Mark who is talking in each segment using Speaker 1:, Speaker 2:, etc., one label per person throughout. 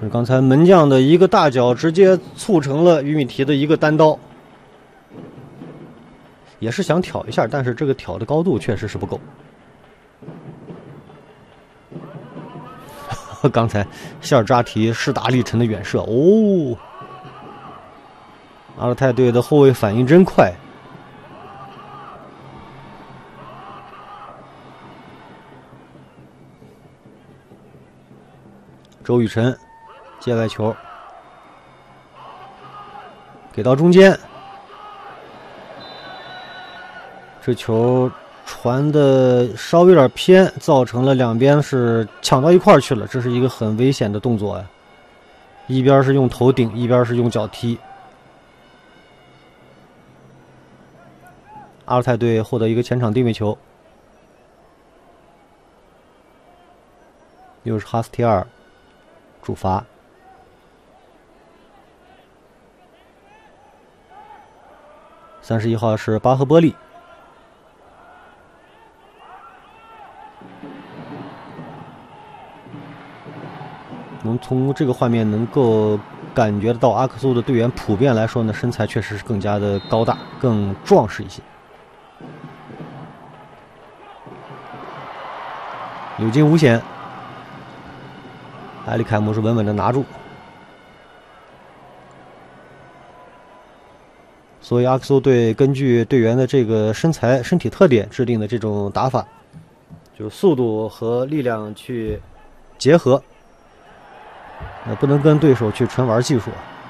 Speaker 1: 刚才门将的一个大脚，直接促成了于米提的一个单刀，也是想挑一下，但是这个挑的高度确实是不够。刚才谢尔扎提势大力沉的远射哦，阿勒泰队的后卫反应真快。周雨辰界外球给到中间，这球传的稍微有点偏，造成了两边是抢到一块儿去了，这是一个很危险的动作呀！一边是用头顶，一边是用脚踢。阿尔泰队获得一个前场定位球，又是哈斯提尔主罚。31号是巴赫波利。能从这个画面能够感觉到阿克苏的队员普遍来说呢，身材确实是更加的高大，更壮实一些。有惊无险，埃里凯姆是稳稳的拿住。所以阿克苏队根据队员的这个身体特点制定的这种打法，就是速度和力量去结合，不能跟对手去纯玩技术。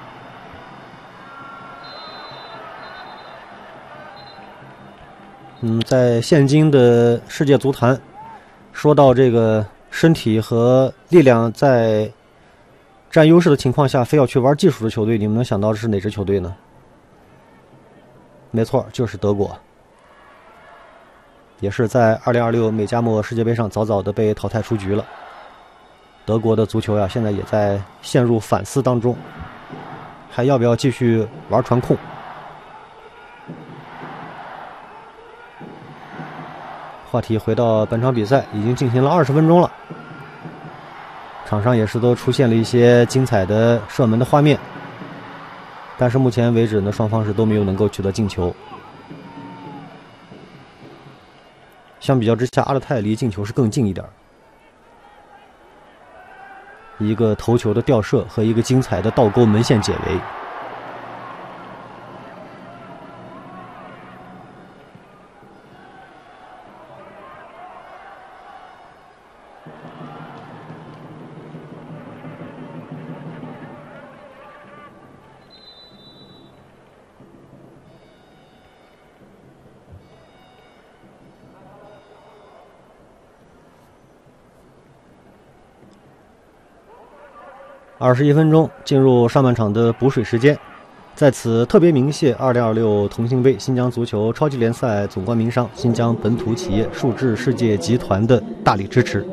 Speaker 1: 在现今的世界足坛，说到这个身体和力量在占优势的情况下，非要去玩技术的球队，你们能想到的是哪支球队呢？没错，就是德国，也是在2026美加墨世界杯上早早的被淘汰出局了。德国的足球呀，现在也在陷入反思当中，还要不要继续玩传控？话题回到本场比赛，已经进行了20分钟了，场上也是都出现了一些精彩的射门的画面。但是目前为止呢，双方是都没有能够取得进球。相比较之下，阿勒泰离进球是更近一点，一个头球的吊射和一个精彩的倒钩门线解围。21分钟进入上半场的补水时间，在此特别鸣谢2026同心杯新疆足球超级联赛总冠名商新疆本土企业数智世界集团的大力支持。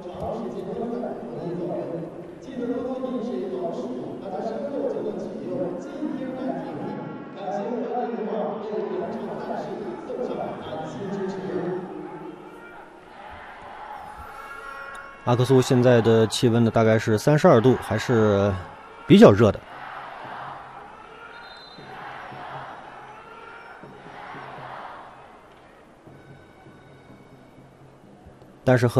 Speaker 1: 阿克苏现在的气温呢，大概是32度，还是比较热的。但是和